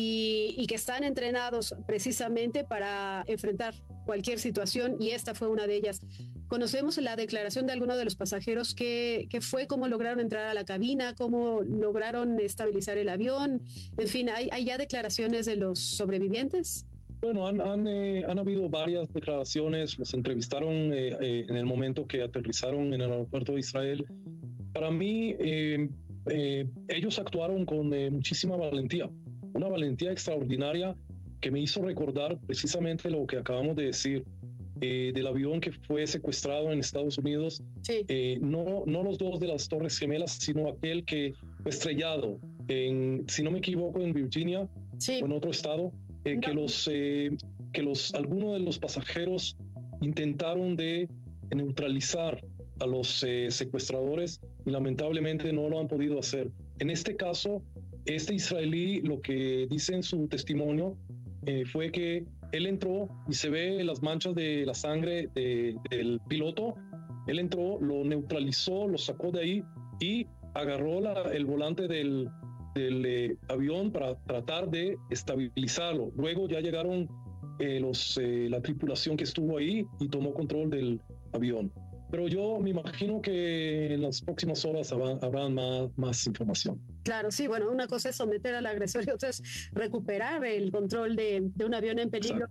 y, y que están entrenados precisamente para enfrentar cualquier situación, y esta fue una de ellas. ¿Conocemos la declaración de alguno de los pasajeros? ¿Qué, qué fue? ¿Cómo lograron entrar a la cabina? ¿Cómo lograron estabilizar el avión? En fin, ¿hay, hay ya declaraciones de los sobrevivientes? Bueno, han, han, eh, han habido varias declaraciones, los entrevistaron eh, eh, en el momento que aterrizaron en el aeropuerto de Israel. Para mí, eh, eh, ellos actuaron con eh, muchísima valentía, una valentía extraordinaria que me hizo recordar precisamente lo que acabamos de decir, eh, del avión que fue secuestrado en Estados Unidos. Sí. Eh, no, no los dos de las Torres Gemelas, sino aquel que fue estrellado, en, si no me equivoco, en Virginia, sí. o en otro estado. Eh, no. que los eh, que los algunos de los pasajeros intentaron de neutralizar a los eh, secuestradores y lamentablemente no lo han podido hacer. En este caso, este israelí, lo que dice en su testimonio eh, fue que él entró y se ve las manchas de la sangre de, del piloto. Él entró, lo neutralizó, lo sacó de ahí y agarró la, el volante del del eh, avión para tratar de estabilizarlo. Luego ya llegaron eh, los, eh, la tripulación que estuvo ahí y tomó control del avión. Pero yo me imagino que en las próximas horas habrá, habrá más, más información. Claro, sí, bueno, una cosa es someter al agresor y otra es recuperar el control de, de un avión en peligro.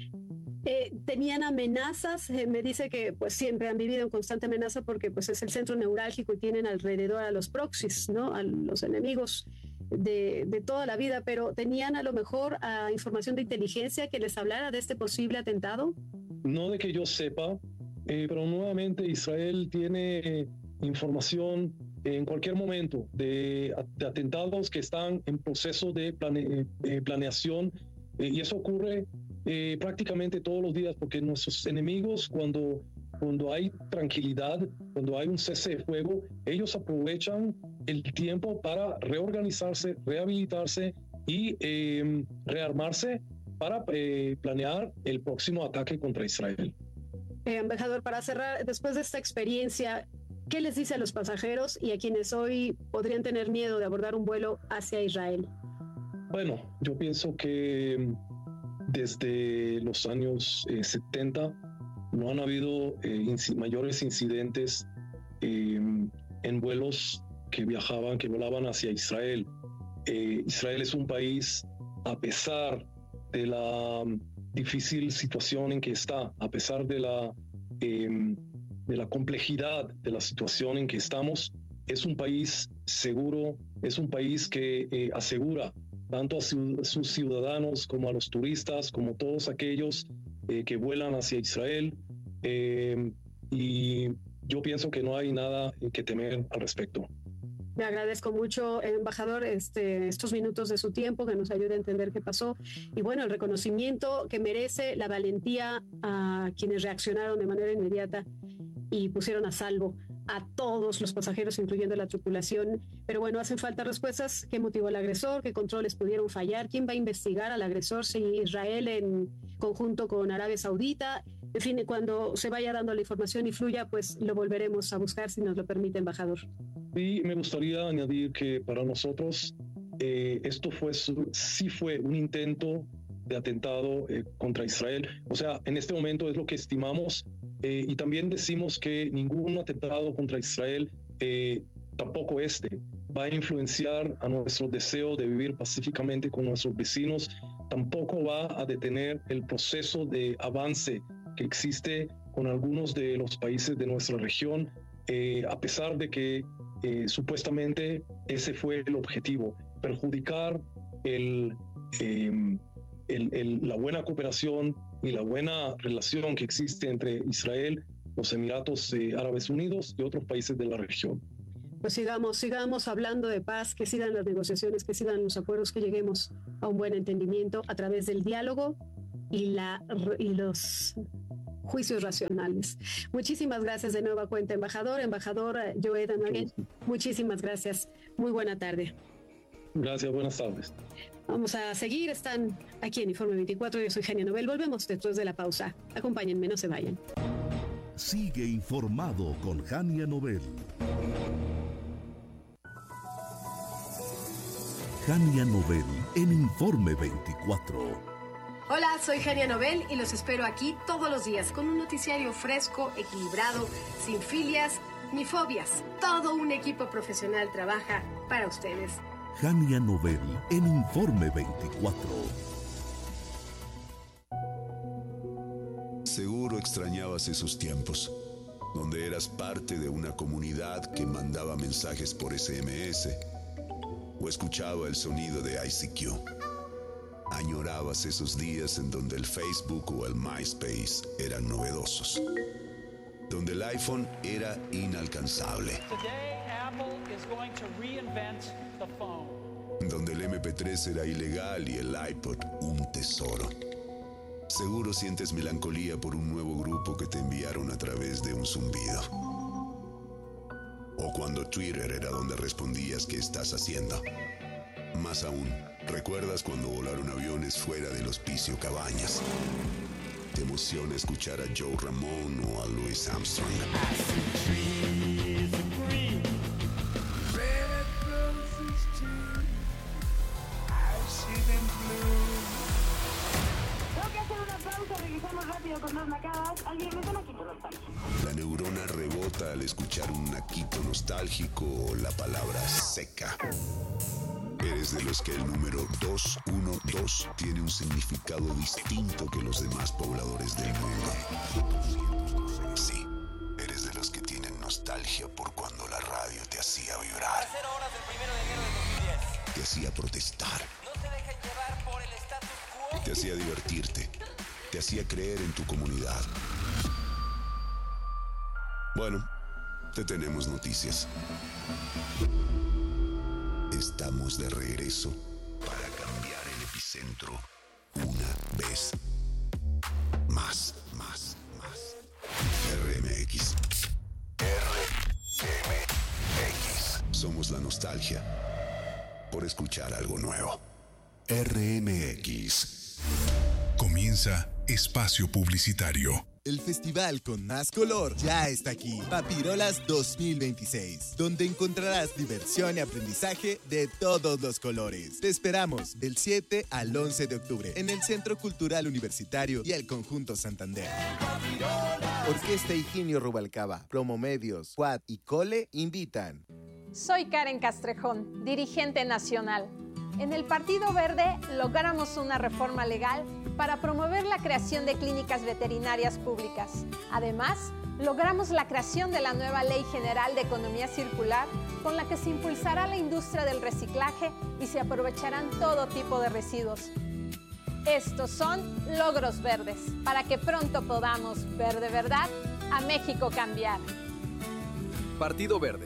Eh, tenían amenazas, eh, me dice que pues siempre han vivido en constante amenaza porque pues es el centro neurálgico y tienen alrededor a los proxies, ¿no? A los enemigos de, de toda la vida, pero ¿tenían a lo mejor uh, información de inteligencia que les hablara de este posible atentado? No de que yo sepa, eh, pero nuevamente Israel tiene información en cualquier momento de, de atentados que están en proceso de plane, eh, planeación eh, y eso ocurre Eh, prácticamente todos los días, porque nuestros enemigos, cuando, cuando hay tranquilidad, cuando hay un cese de fuego, ellos aprovechan el tiempo para reorganizarse, rehabilitarse y eh, rearmarse para eh, planear el próximo ataque contra Israel. Eh, embajador, para cerrar, después de esta experiencia, ¿qué les dice a los pasajeros y a quienes hoy podrían tener miedo de abordar un vuelo hacia Israel? Bueno, yo pienso que desde los años eh, setenta no han habido eh, inc- mayores incidentes eh, en vuelos que viajaban, que volaban hacia Israel. Eh, Israel es un país, a pesar de la um, difícil situación en que está, a pesar de la, eh, de la complejidad de la situación en que estamos, es un país seguro, es un país que eh, asegura tanto a su, sus ciudadanos como a los turistas, como todos aquellos eh, que vuelan hacia Israel. Eh, y yo pienso que no hay nada que temer al respecto. Le agradezco mucho, embajador, este, estos minutos de su tiempo que nos ayude a entender qué pasó. Y bueno, el reconocimiento que merece, la valentía a quienes reaccionaron de manera inmediata y pusieron a salvo a todos los pasajeros, incluyendo la tripulación. Pero bueno, hacen falta respuestas. ¿Qué motivó al agresor? ¿Qué controles pudieron fallar? ¿Quién va a investigar al agresor? Si Israel en conjunto con Arabia Saudita. En fin, cuando se vaya dando la información y fluya, pues lo volveremos a buscar, si nos lo permite, embajador. Y me gustaría añadir que para nosotros eh, esto fue sí fue un intento de atentado eh, contra Israel. O sea, en este momento es lo que estimamos. Eh, y también decimos que ningún atentado contra Israel eh, tampoco este va a influenciar a nuestro deseo de vivir pacíficamente con nuestros vecinos, tampoco va a detener el proceso de avance que existe con algunos de los países de nuestra región, eh, a pesar de que eh, supuestamente ese fue el objetivo, perjudicar el, eh, el, el, la buena cooperación y la buena relación que existe entre Israel, los Emiratos eh, Árabes Unidos y otros países de la región. Pues sigamos, sigamos hablando de paz, que sigan las negociaciones, que sigan los acuerdos, que lleguemos a un buen entendimiento a través del diálogo y, la, y los juicios racionales. Muchísimas gracias de nueva cuenta, embajador, embajador Joe Damaguén. Muchísimas gracias. Muy buena tarde. Gracias, buenas tardes. Vamos a seguir, están aquí en Informe veinticuatro, yo soy Hania Nobel, volvemos después de la pausa. Acompáñenme, no se vayan. Sigue informado con Hania Nobel. Hania Nobel en Informe veinticuatro. Hola, soy Hania Nobel y los espero aquí todos los días con un noticiario fresco, equilibrado, sin filias ni fobias. Todo un equipo profesional trabaja para ustedes. Hania Nobel en Informe veinticuatro. Seguro extrañabas esos tiempos, donde eras parte de una comunidad que mandaba mensajes por ese eme ese o escuchaba el sonido de I C Q. Añorabas esos días en donde el Facebook o el MySpace eran novedosos, donde el iPhone era inalcanzable, donde el eme pe tres era ilegal y el iPod un tesoro. Seguro sientes melancolía por un nuevo grupo que te enviaron a través de un zumbido. O cuando Twitter era donde respondías qué estás haciendo. Más aún, ¿recuerdas cuando volaron aviones fuera del Hospicio Cabañas? ¿Te emociona escuchar a Joe Ramón o a Louis Armstrong? La neurona rebota al escuchar un naquito nostálgico o la palabra seca. Eres de los que el número doscientos doce tiene un significado distinto que los demás pobladores del mundo. Sí, eres de los que tienen nostalgia por cuando la radio te hacía vibrar. Te hacía protestar. Te hacía divertirte. Te hacía creer en tu comunidad. Bueno, te tenemos noticias. Estamos de regreso para cambiar el epicentro una vez más, más, más. erre eme equis. erre eme equis. Somos la nostalgia por escuchar algo nuevo. erre eme equis. Comienza Espacio Publicitario. El festival con más color ya está aquí, Papirolas dos mil veintiséis, donde encontrarás diversión y aprendizaje de todos los colores. Te esperamos del siete al once de octubre en el Centro Cultural Universitario y el Conjunto Santander. Orquesta Higinio Rubalcaba, Promomedios, Quad y Cole invitan. Soy Karen Castrejón, dirigente nacional. En el Partido Verde logramos una reforma legal para promover la creación de clínicas veterinarias públicas. Además, logramos la creación de la nueva Ley General de Economía Circular, con la que se impulsará la industria del reciclaje y se aprovecharán todo tipo de residuos. Estos son logros verdes, para que pronto podamos ver de verdad a México cambiar. Partido Verde.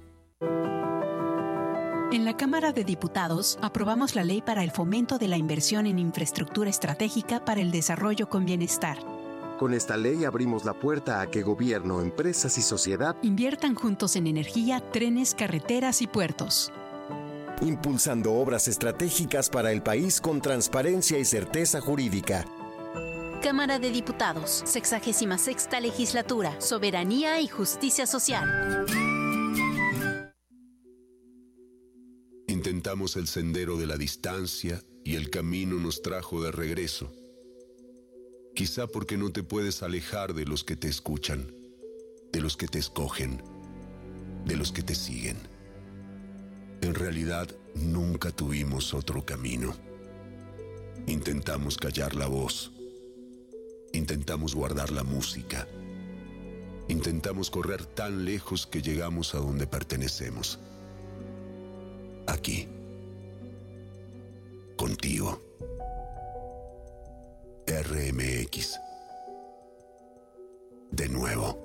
En la Cámara de Diputados aprobamos la Ley para el Fomento de la Inversión en Infraestructura Estratégica para el Desarrollo con Bienestar. Con esta ley abrimos la puerta a que gobierno, empresas y sociedad inviertan juntos en energía, trenes, carreteras y puertos. Impulsando obras estratégicas para el país con transparencia y certeza jurídica. Cámara de Diputados, sexagésima sexta Legislatura, Soberanía y Justicia Social. Intentamos el sendero de la distancia y el camino nos trajo de regreso. Quizá porque no te puedes alejar de los que te escuchan, de los que te escogen, de los que te siguen. En realidad, nunca tuvimos otro camino. Intentamos callar la voz. Intentamos guardar la música. Intentamos correr tan lejos que llegamos a donde pertenecemos. Aquí. Contigo. R M X. De nuevo.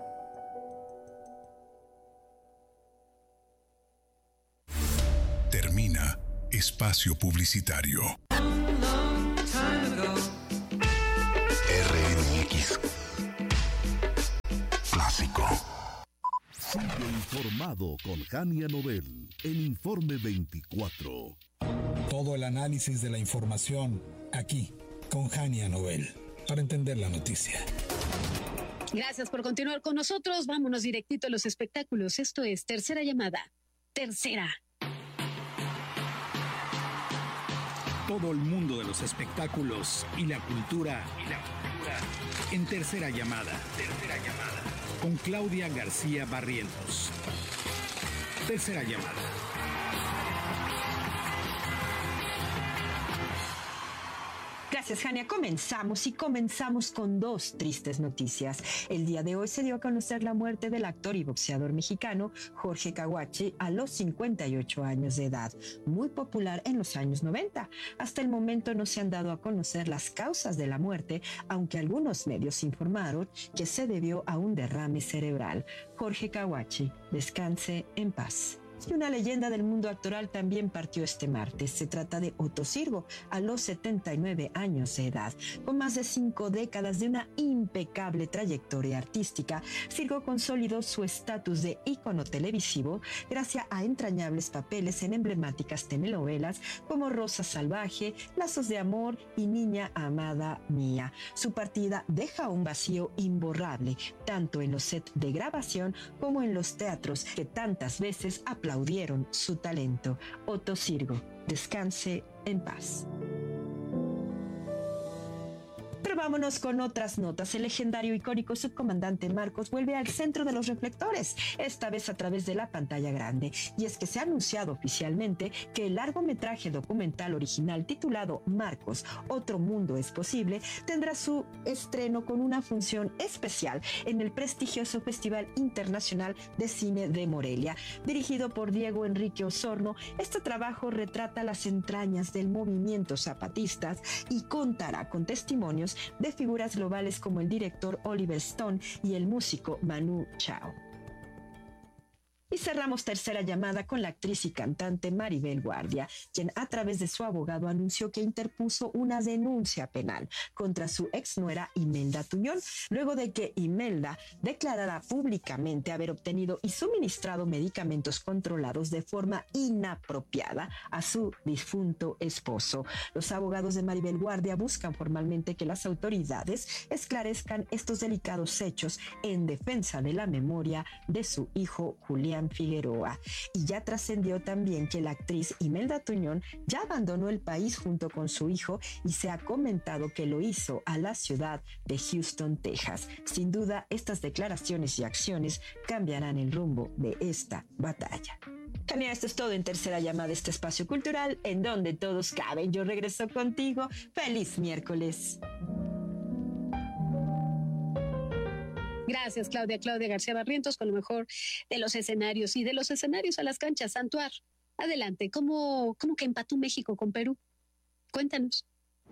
Termina espacio publicitario. R M X. Clásico. Sigue informado con Hania Nobel en Informe veinticuatro. Todo el análisis de la información aquí con Hania Nobel para entender la noticia. Gracias por continuar con nosotros. Vámonos directito a los espectáculos. Esto es Tercera Llamada. Tercera. Todo el mundo de los espectáculos y la cultura, y la cultura en Tercera Llamada. Tercera Llamada. Con Claudia García Barrientos. Tercera Llamada. Gracias, Hania. Comenzamos y comenzamos con dos tristes noticias. El día de hoy se dio a conocer la muerte del actor y boxeador mexicano Jorge Kawachi a los cincuenta y ocho años de edad, muy popular en los años noventa. Hasta el momento no se han dado a conocer las causas de la muerte, aunque algunos medios informaron que se debió a un derrame cerebral. Jorge Kawachi, descanse en paz. Y una leyenda del mundo actoral también partió este martes. Se trata de Otto Sirgo, a los setenta y nueve años de edad. Con más de cinco décadas de una impecable trayectoria artística, Sirgo consolidó su estatus de ícono televisivo gracias a entrañables papeles en emblemáticas telenovelas como Rosa Salvaje, Lazos de Amor y Niña Amada Mía. Su partida deja un vacío imborrable, tanto en los sets de grabación como en los teatros que tantas veces aplaudieron aplaudieron su talento. Otto Sirgo, descanse en paz. Pero vámonos con otras notas. El legendario icónico subcomandante Marcos vuelve al centro de los reflectores, esta vez a través de la pantalla grande. Y es que se ha anunciado oficialmente que el largometraje documental original titulado Marcos, Otro Mundo es Posible, tendrá su estreno con una función especial en el prestigioso Festival Internacional de Cine de Morelia. Dirigido por Diego Enrique Osorno, este trabajo retrata las entrañas del movimiento zapatista y contará con testimonios de figuras globales como el director Oliver Stone y el músico Manu Chao. Y cerramos Tercera Llamada con la actriz y cantante Maribel Guardia, quien a través de su abogado anunció que interpuso una denuncia penal contra su exnuera Imelda Tuñón, luego de que Imelda declarara públicamente haber obtenido y suministrado medicamentos controlados de forma inapropiada a su difunto esposo. Los abogados de Maribel Guardia buscan formalmente que las autoridades esclarezcan estos delicados hechos en defensa de la memoria de su hijo Julián Figueroa. Y ya trascendió también que la actriz Imelda Tuñón ya abandonó el país junto con su hijo y se ha comentado que lo hizo a la ciudad de Houston, Texas. Sin duda, estas declaraciones y acciones cambiarán el rumbo de esta batalla. Tania, esto es todo en Tercera Llamada, este espacio cultural en donde todos caben. Yo regreso contigo. ¡Feliz miércoles! Gracias, Claudia. Claudia García Barrientos con lo mejor de los escenarios y de los escenarios a las canchas. Santuar, adelante. ¿Cómo, cómo que empató México con Perú? Cuéntanos.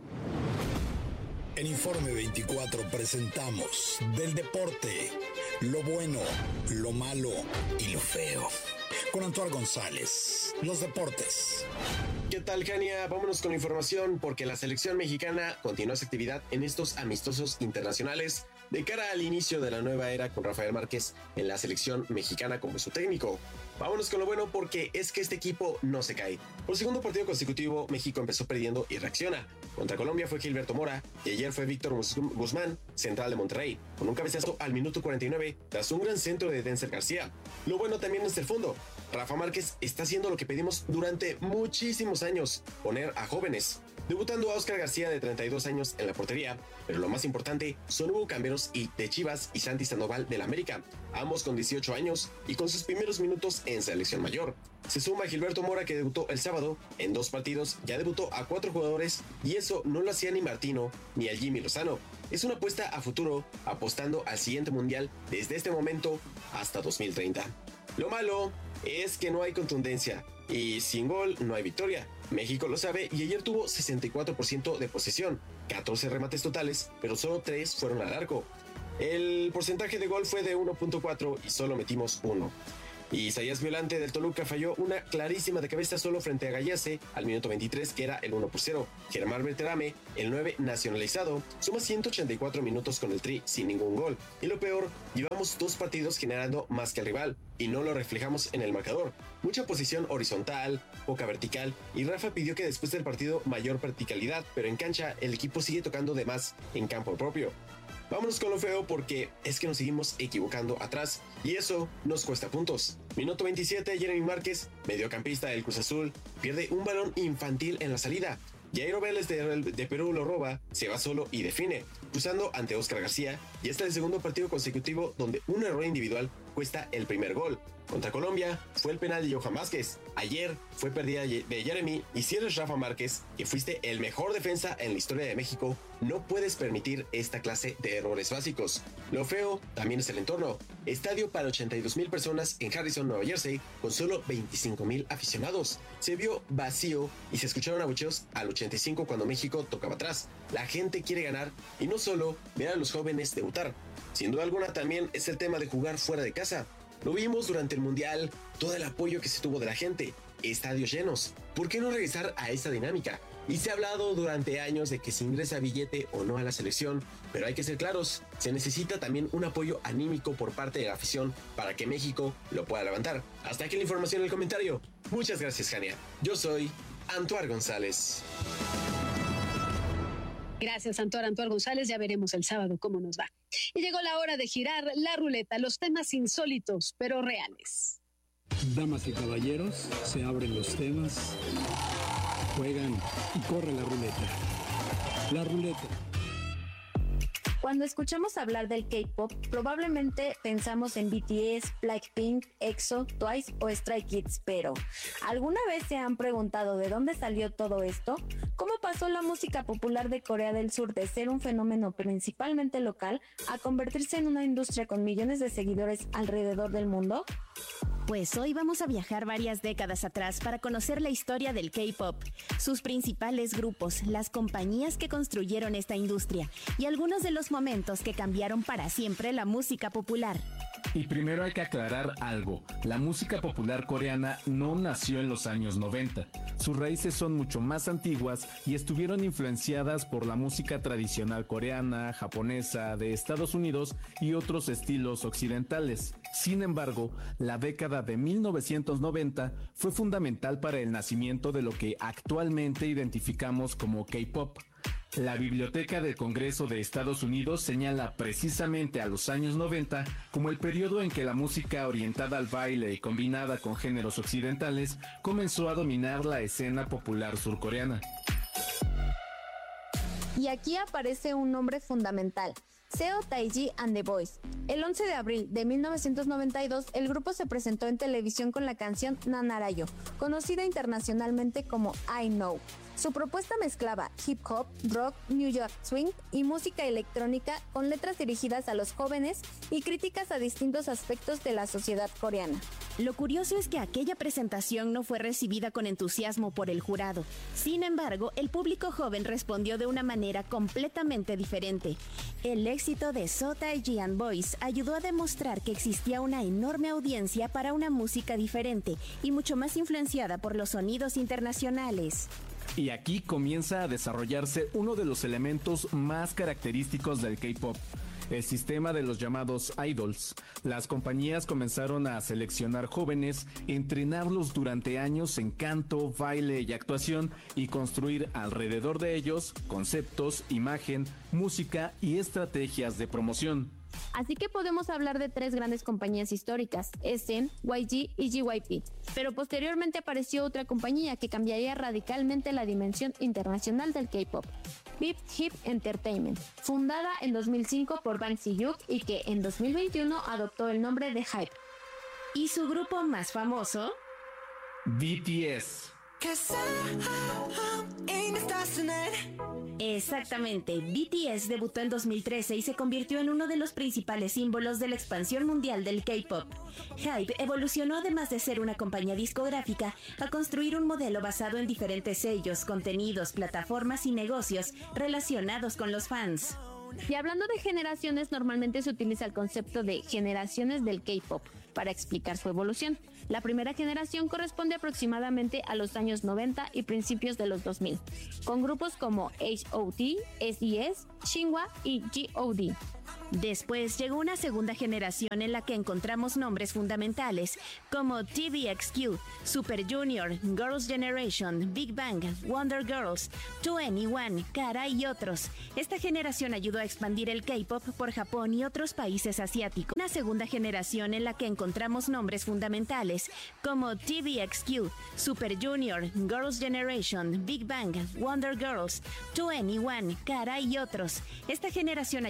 En Informe veinticuatro presentamos del deporte, lo bueno, lo malo y lo feo. Con Antoine González, los deportes. ¿Qué tal, Hania? Vámonos con la información porque la selección mexicana continúa su actividad en estos amistosos internacionales de cara al inicio de la nueva era con Rafael Márquez en la selección mexicana como su técnico. Vámonos con lo bueno porque es que este equipo no se cae. Por segundo partido consecutivo, México empezó perdiendo y reacciona. Contra Colombia fue Gilberto Mora y ayer fue Víctor Guzmán, central de Monterrey, con un cabezazo al minuto cuarenta y nueve tras un gran centro de Denzel García. Lo bueno también es el fondo. Rafa Márquez está haciendo lo que pedimos durante muchísimos años, poner a jóvenes. debutando a Oscar García de treinta y dos años en la portería, pero lo más importante son Hugo Camberos y de Chivas y Santi Sandoval del América, ambos con dieciocho años y con sus primeros minutos en selección mayor. Se suma Gilberto Mora, que debutó el sábado en dos partidos, ya debutó a cuatro jugadores y eso no lo hacía ni Martino ni el Jimmy Lozano. Es una apuesta a futuro, apostando al siguiente mundial desde este momento hasta dos mil treinta. Lo malo es que no hay contundencia y sin gol no hay victoria. México lo sabe y ayer tuvo sesenta y cuatro por ciento de posesión, catorce remates totales, pero solo tres fueron al arco. El porcentaje de gol fue de uno punto cuatro y solo metimos uno. Y Isaías Violante del Toluca falló una clarísima de cabeza solo frente a Gallese al minuto veintitrés, que era el uno por cero. Germán Berterame, el nueve nacionalizado, suma ciento ochenta y cuatro minutos con el Tri sin ningún gol. Y lo peor, llevamos dos partidos generando más que el rival y no lo reflejamos en el marcador. Mucha posición horizontal, poca vertical, y Rafa pidió que después del partido mayor verticalidad, pero en cancha el equipo sigue tocando de más en campo propio. Vámonos con lo feo, porque es que nos seguimos equivocando atrás y eso nos cuesta puntos. Minuto veintisiete, Jeremy Márquez, mediocampista del Cruz Azul, pierde un balón infantil en la salida. Jairo Vélez de, de Perú lo roba, se va solo y define, cruzando ante Oscar García, y este es el segundo partido consecutivo donde un error individual cuesta el primer gol. Contra Colombia fue el penal de Johan Vázquez. Ayer fue pérdida de Jeremy, y si eres Rafa Márquez, que fuiste el mejor defensa en la historia de México, no puedes permitir esta clase de errores básicos. Lo feo también es el entorno. Estadio para ochenta y dos mil personas en Harrison, Nueva Jersey, con solo veinticinco mil aficionados. Se vio vacío y se escucharon abucheos al ochenta y cinco cuando México tocaba atrás. La gente quiere ganar y no solo ver a los jóvenes debutar. Sin duda alguna también es el tema de jugar fuera de casa. Lo vimos durante el Mundial, todo el apoyo que se tuvo de la gente, estadios llenos. ¿Por qué no regresar a esa dinámica? Y se ha hablado durante años de que se ingresa billete o no a la selección, pero hay que ser claros, se necesita también un apoyo anímico por parte de la afición para que México lo pueda levantar. Hasta aquí la información en el comentario. Muchas gracias, Jania. Yo soy Antoine González. Gracias, Antoine Antoine González. Ya veremos el sábado cómo nos va. Y llegó la hora de girar la ruleta, los temas insólitos, pero reales. Damas y caballeros, se abren los temas, juegan y corre la ruleta. La ruleta. Cuando escuchamos hablar del K-pop, probablemente pensamos en B T S, Blackpink, EXO, Twice o Stray Kids, pero ¿alguna vez se han preguntado de dónde salió todo esto? ¿Cómo pasó la música popular de Corea del Sur de ser un fenómeno principalmente local a convertirse en una industria con millones de seguidores alrededor del mundo? Pues hoy vamos a viajar varias décadas atrás para conocer la historia del K-pop, sus principales grupos, las compañías que construyeron esta industria y algunos de los momentos que cambiaron para siempre la música popular. Y primero hay que aclarar algo, la música popular coreana no nació en los años noventa. Sus raíces son mucho más antiguas y estuvieron influenciadas por la música tradicional coreana, japonesa, de Estados Unidos y otros estilos occidentales. Sin embargo, la década de mil novecientos noventa fue fundamental para el nacimiento de lo que actualmente identificamos como K-pop. La Biblioteca del Congreso de Estados Unidos señala precisamente a los años noventa como el periodo en que la música orientada al baile y combinada con géneros occidentales comenzó a dominar la escena popular surcoreana. Y aquí aparece un nombre fundamental: Seo Taiji and the Boys. El once de abril de mil novecientos noventa y dos, el grupo se presentó en televisión con la canción Nanarayo, conocida internacionalmente como I Know. Su propuesta mezclaba hip hop, rock, New York swing y música electrónica con letras dirigidas a los jóvenes y críticas a distintos aspectos de la sociedad coreana. Lo curioso es que aquella presentación no fue recibida con entusiasmo por el jurado. Sin embargo, el público joven respondió de una manera completamente diferente. El éxito de Seo Taiji and Boys ayudó a demostrar que existía una enorme audiencia para una música diferente y mucho más influenciada por los sonidos internacionales. Y aquí comienza a desarrollarse uno de los elementos más característicos del K-pop, el sistema de los llamados idols. Las compañías comenzaron a seleccionar jóvenes, entrenarlos durante años en canto, baile y actuación y construir alrededor de ellos conceptos, imagen, música y estrategias de promoción. Así que podemos hablar de tres grandes compañías históricas, S N, Y G y G Y P, pero posteriormente apareció otra compañía que cambiaría radicalmente la dimensión internacional del K-pop, Bip Hip Entertainment, fundada en dos mil cinco por Bang Si-hyuk y que en dos mil veintiuno adoptó el nombre de HYBE. ¿Y su grupo más famoso? B T S. Exactamente, B T S debutó en dos mil trece y se convirtió en uno de los principales símbolos de la expansión mundial del K-pop. HYBE evolucionó, además de ser una compañía discográfica, a construir un modelo basado en diferentes sellos, contenidos, plataformas y negocios relacionados con los fans. Y hablando de generaciones, normalmente se utiliza el concepto de generaciones del K-pop para explicar su evolución. La primera generación corresponde aproximadamente a los años noventa y principios de los dos mil, con grupos como H O T, S E S, Shinhwa y G O D. Después llegó una segunda generación en la que encontramos nombres fundamentales como T V X Q, Super Junior, Girls' Generation, Big Bang, Wonder Girls, veintiuno, Kara y otros. Esta generación ayudó a expandir el K-pop por Japón y otros países asiáticos. Una segunda generación en la que encontramos nombres fundamentales como T V X Q, Super Junior, Girls' Generation, Big Bang, Wonder Girls, veintiuno, Kara y otros. Esta generación